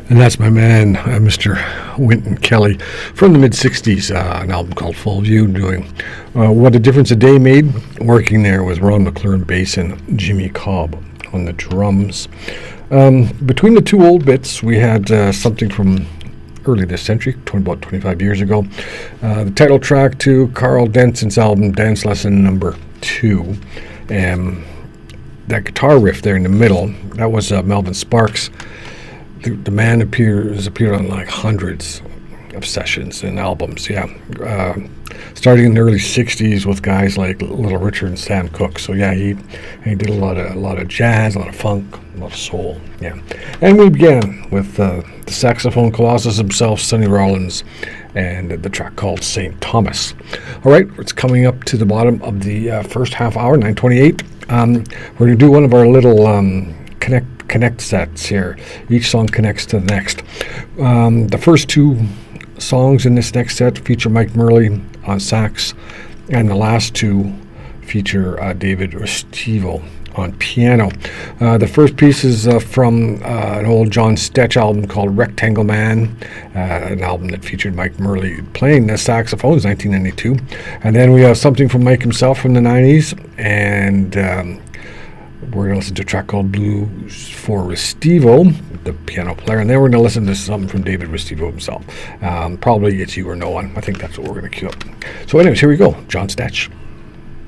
And that's my man, Mr. Wynton Kelly, from the mid-'60s, an album called Full View, doing What a Difference a Day Made, working there with Ron McClure bass and Jimmy Cobb on the drums. Between the two old bits, we had something from early this century, about 25 years ago. The title track to Carl Denson's album, Dance Lesson Number 2. That guitar riff there in the middle, that was Melvin Sparks. The man appeared on like hundreds of sessions and albums, starting in the early '60s with guys like Little Richard and Sam Cooke. So he did a lot of jazz, a lot of funk, a lot of soul. And we began with the saxophone colossus himself, Sonny Rollins, and the track called St. Thomas. All right, it's coming up to the bottom of the first half hour, 9:28. We're going to do one of our little connect sets here. Each song connects to the next. The first two songs in this next set feature Mike Murley on sax, and the last two feature David Restivo on piano. The first piece is from an old John Stetch album called Rectangle Man, an album that featured Mike Murley playing the saxophone. It was 1992. And then we have something from Mike himself from the 90s, and we're going to listen to a track called Blues for Restivo, the piano player, and then we're going to listen to something from David Restivo himself. Probably It's You or No One. I think that's what we're going to cue up. So anyways, here we go. John Stetch.